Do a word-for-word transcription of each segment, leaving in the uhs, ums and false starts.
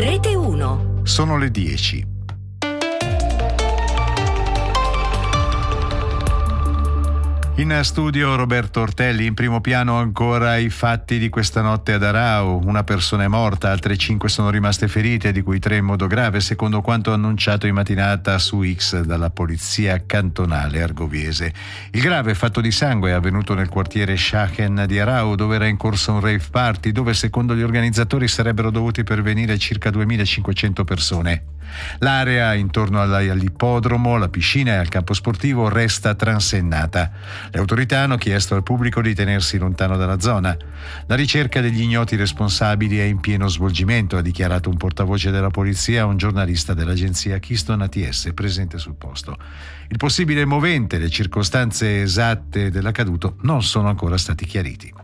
Rete uno. Sono le dieci. In studio Roberto Ortelli. In primo piano ancora i fatti di questa notte ad Arao. Una persona è morta, altre cinque sono rimaste ferite, di cui tre in modo grave, secondo quanto annunciato in mattinata su X dalla polizia cantonale argoviese. Il grave fatto di sangue è avvenuto nel quartiere Schachen di Arao, dove era in corso un rave party, dove secondo gli organizzatori sarebbero dovuti pervenire circa duemilacinquecento persone. L'area intorno all'ippodromo, alla piscina e al campo sportivo resta transennata. Le autorità hanno chiesto al pubblico di tenersi lontano dalla zona. La ricerca degli ignoti responsabili è in pieno svolgimento, ha dichiarato un portavoce della polizia a un giornalista dell'agenzia Keystone A T S presente sul posto. Il possibile movente e le circostanze esatte dell'accaduto non sono ancora stati chiariti.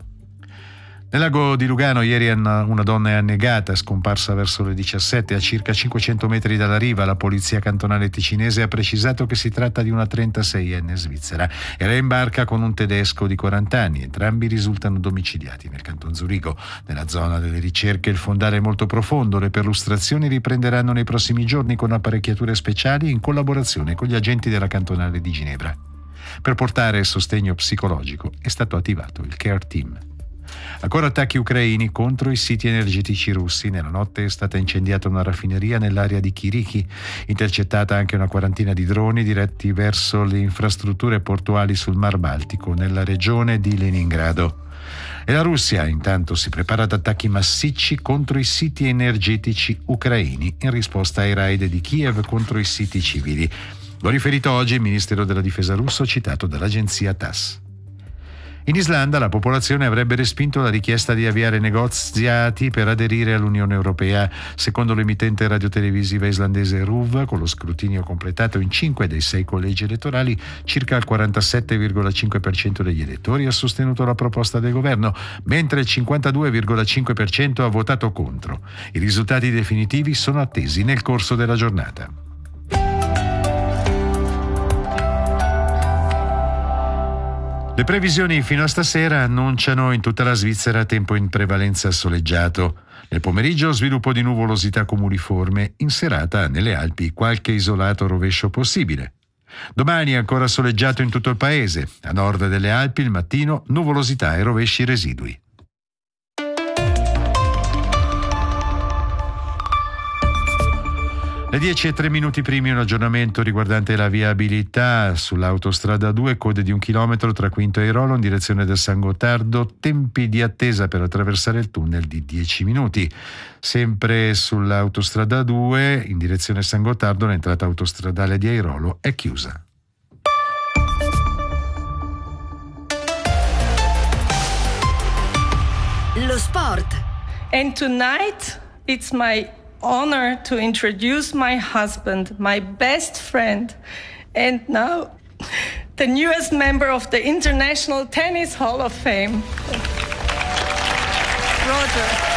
Nel lago di Lugano ieri una donna è annegata, scomparsa verso le diciassette a circa cinquecento metri dalla riva. La polizia cantonale ticinese ha precisato che si tratta di una trentaseienne svizzera. Era in barca con un tedesco di quaranta anni. Entrambi risultano domiciliati nel canton Zurigo. Nella zona delle ricerche il fondale è molto profondo. Le perlustrazioni riprenderanno nei prossimi giorni con apparecchiature speciali in collaborazione con gli agenti della cantonale di Ginevra. Per portare sostegno psicologico è stato attivato il Care Team. Ancora attacchi ucraini contro i siti energetici russi. Nella notte è stata incendiata una raffineria nell'area di Chiriki, intercettata anche una quarantina di droni diretti verso le infrastrutture portuali sul Mar Baltico, nella regione di Leningrado. E la Russia intanto si prepara ad attacchi massicci contro i siti energetici ucraini in risposta ai raid di Kiev contro i siti civili. L'ha riferito oggi il Ministero della Difesa russo citato dall'agenzia T A S S. In Islanda la popolazione avrebbe respinto la richiesta di avviare negoziati per aderire all'Unione Europea. Secondo l'emittente radiotelevisiva islandese R U V, con lo scrutinio completato in cinque dei sei collegi elettorali, circa il quarantasette virgola cinque per cento degli elettori ha sostenuto la proposta del governo, mentre il cinquantadue virgola cinque per cento ha votato contro. I risultati definitivi sono attesi nel corso della giornata. Le previsioni fino a stasera annunciano in tutta la Svizzera tempo in prevalenza soleggiato. Nel pomeriggio sviluppo di nuvolosità cumuliforme, in serata nelle Alpi qualche isolato rovescio possibile. Domani ancora soleggiato in tutto il paese, a nord delle Alpi il mattino nuvolosità e rovesci residui. Le dieci e tre minuti primi, un aggiornamento riguardante la viabilità sull'autostrada due, code di un chilometro tra Quinto e Airolo in direzione del San Gottardo, tempi di attesa per attraversare il tunnel di dieci minuti. Sempre sull'autostrada due in direzione San Gottardo l'entrata autostradale di Airolo è chiusa. Lo sport. And tonight it's my honor to introduce my husband, my best friend, and now the newest member of the International Tennis Hall of Fame, Roger.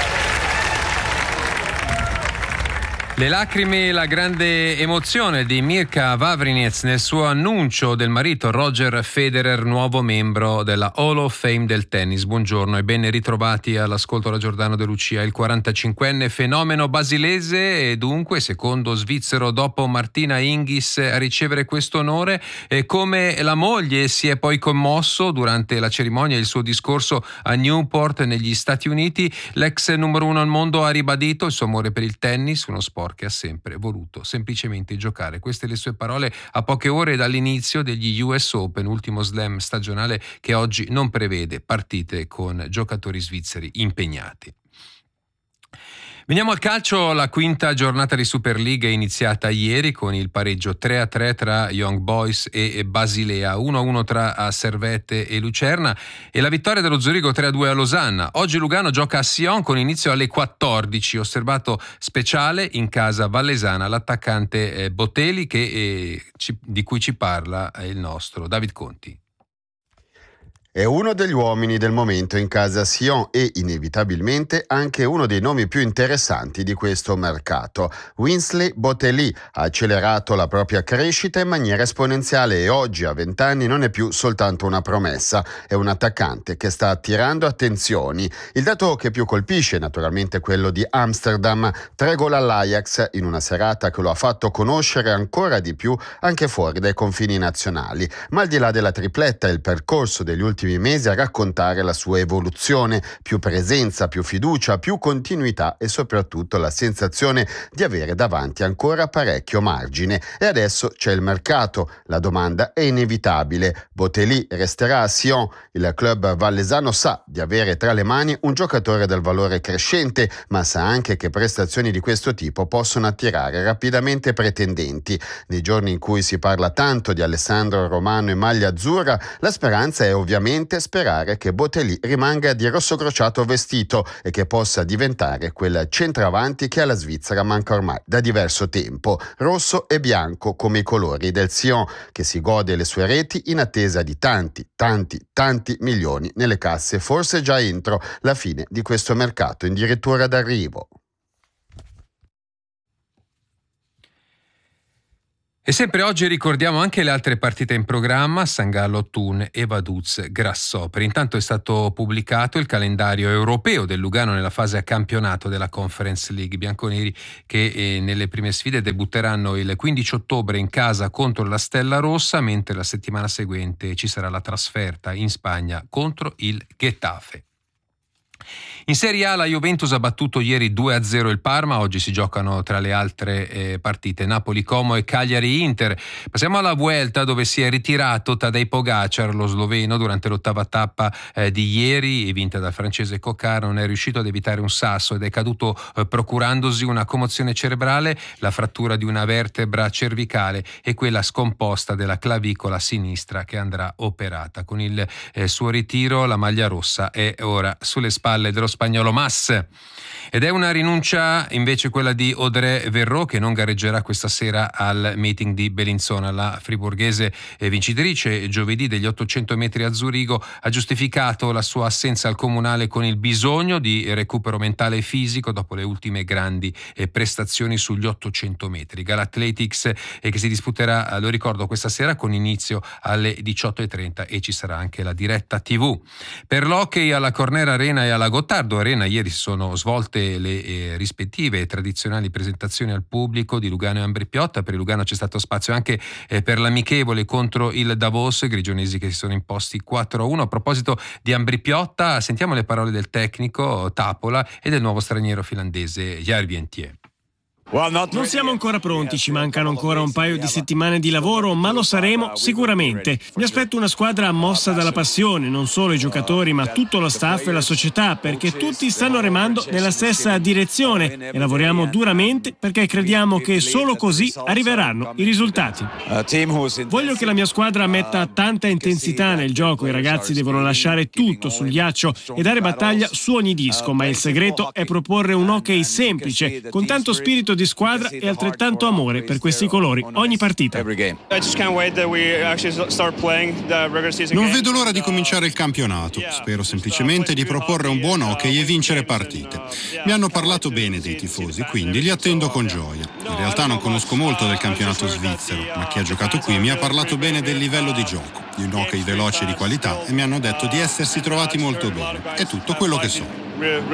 Le lacrime e la grande emozione di Mirka Vavrinec nel suo annuncio del marito Roger Federer, nuovo membro della Hall of Fame del tennis. Buongiorno e ben ritrovati all'ascolto da Giordano De Lucia. Il quarantacinquenne fenomeno basilese e dunque secondo svizzero dopo Martina Hingis a ricevere questo onore. E come la moglie si è poi commosso durante la cerimonia e il suo discorso a Newport negli Stati Uniti, l'ex numero uno al mondo ha ribadito il suo amore per il tennis, uno sport che ha sempre voluto semplicemente giocare. Queste le sue parole a poche ore dall'inizio degli U S Open, ultimo slam stagionale che oggi non prevede partite con giocatori svizzeri impegnati. Veniamo al calcio. La quinta giornata di Super League è iniziata ieri con il pareggio tre a tre tra Young Boys e Basilea, uno a uno tra Servette e Lucerna e la vittoria dello Zurigo tre a due a Losanna. Oggi Lugano gioca a Sion con inizio alle quattordici, osservato speciale in casa vallesana l'attaccante Botelli che, eh, ci, di cui ci parla il nostro David Conti. È uno degli uomini del momento in casa Sion e inevitabilmente anche uno dei nomi più interessanti di questo mercato. Winsley Botelli ha accelerato la propria crescita in maniera esponenziale e oggi a venti anni non è più soltanto una promessa, è un attaccante che sta attirando attenzioni. Il dato che più colpisce è naturalmente quello di Amsterdam, tre gol all'Ajax in una serata che lo ha fatto conoscere ancora di più anche fuori dai confini nazionali. Ma al di là della tripletta, il percorso degli ultimi mesi a raccontare la sua evoluzione, più presenza, più fiducia, più continuità e soprattutto la sensazione di avere davanti ancora parecchio margine. E adesso c'è il mercato, la domanda è inevitabile. Botelli resterà a Sion, il club vallesano sa di avere tra le mani un giocatore dal valore crescente, ma sa anche che prestazioni di questo tipo possono attirare rapidamente pretendenti. Nei giorni in cui si parla tanto di Alessandro Romano in maglia azzurra, la speranza è ovviamente sperare che Botelli rimanga di rossocrociato vestito e che possa diventare quel centravanti che alla Svizzera manca ormai da diverso tempo, rosso e bianco come i colori del Sion, che si gode le sue reti in attesa di tanti, tanti, tanti milioni nelle casse, forse già entro la fine di questo mercato addirittura d'arrivo. E sempre oggi ricordiamo anche le altre partite in programma: San Gallo Thun e Vaduz Grasshopper. Intanto è stato pubblicato il calendario europeo del Lugano nella fase a campionato della Conference League. I bianconeri che eh, nelle prime sfide debutteranno il quindici ottobre in casa contro la Stella Rossa, mentre la settimana seguente ci sarà la trasferta in Spagna contro il Getafe. In Serie A la Juventus ha battuto ieri due a zero il Parma, oggi si giocano tra le altre eh, partite Napoli-Como e Cagliari-Inter. Passiamo alla Vuelta, dove si è ritirato Tadej Pogačar, lo sloveno, durante l'ottava tappa eh, di ieri, vinta dal francese Coccard. Non è riuscito ad evitare un sasso ed è caduto eh, procurandosi una commozione cerebrale, la frattura di una vertebra cervicale e quella scomposta della clavicola sinistra che andrà operata. Con il eh, suo ritiro la maglia rossa è ora sulle spalle dello spagnolo Mas. Ed è una rinuncia invece quella di Audrey Verreau, che non gareggerà questa sera al meeting di Bellinzona. La friburghese vincitrice giovedì degli ottocento metri a Zurigo ha giustificato la sua assenza al comunale con il bisogno di recupero mentale e fisico dopo le ultime grandi prestazioni sugli ottocento metri. Galathletics che si disputerà, lo ricordo, questa sera con inizio alle diciotto e trenta e ci sarà anche la diretta tivù. Per l'hockey alla Corner Arena e alla Gottardo Arena ieri si sono svolte le eh, rispettive e tradizionali presentazioni al pubblico di Lugano e Ambri Piotta. Per il Lugano c'è stato spazio anche eh, per l'amichevole contro il Davos, grigionesi che si sono imposti quattro a uno. A proposito di Ambri Piotta, sentiamo le parole del tecnico Tapola e del nuovo straniero finlandese Järvi Entier. Non siamo ancora pronti, ci mancano ancora un paio di settimane di lavoro, ma lo saremo sicuramente. Mi aspetto una squadra mossa dalla passione, non solo i giocatori ma tutto lo staff e la società, perché tutti stanno remando nella stessa direzione e lavoriamo duramente perché crediamo che solo così arriveranno i risultati. Voglio che la mia squadra metta tanta intensità nel gioco, i ragazzi devono lasciare tutto sul ghiaccio e dare battaglia su ogni disco, ma il segreto è proporre un hockey semplice, con tanto spirito di di squadra e altrettanto amore per questi colori ogni partita. Non vedo l'ora di cominciare il campionato. Spero semplicemente di proporre un buon hockey e vincere partite. Mi hanno parlato bene dei tifosi, quindi li attendo con gioia. In realtà non conosco molto del campionato svizzero, ma chi ha giocato qui mi ha parlato bene del livello di gioco, di un hockey veloce e di qualità, e mi hanno detto di essersi trovati molto bene. È tutto quello che so.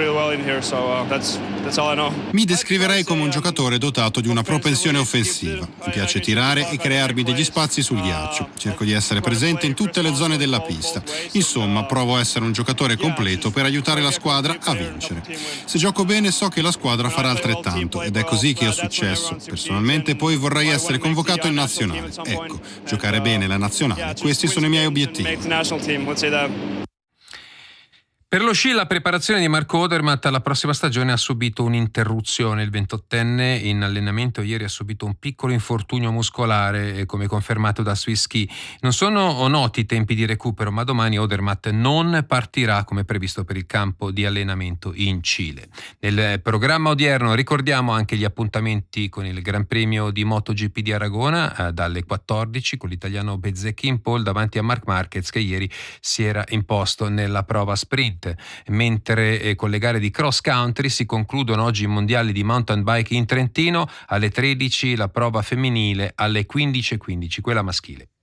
Mi descriverei come un giocatore dotato di una propensione offensiva. Mi piace tirare e crearmi degli spazi sul ghiaccio. Cerco di essere presente in tutte le zone della pista. Insomma, provo a essere un giocatore completo per aiutare la squadra a vincere. Se gioco bene so che la squadra farà altrettanto ed è così che ho successo. Personalmente poi vorrei essere convocato in nazionale. Ecco, giocare bene la nazionale, questi sono i miei obiettivi. Per lo sci la preparazione di Marco Odermatt alla prossima stagione ha subito un'interruzione. Il ventottenne in allenamento ieri ha subito un piccolo infortunio muscolare, come confermato da Swiss Ski. Non sono noti i tempi di recupero, ma domani Odermatt non partirà come previsto per il campo di allenamento in Cile. Nel programma odierno ricordiamo anche gli appuntamenti con il Gran Premio di MotoGP di Aragona eh, dalle quattordici con l'italiano Bezzecchi in pole davanti a Marc Marquez, che ieri si era imposto nella prova sprint. Mentre eh, con le gare di cross country si concludono oggi i mondiali di mountain bike in Trentino, alle tredici la prova femminile, alle quindici e quindici quella maschile.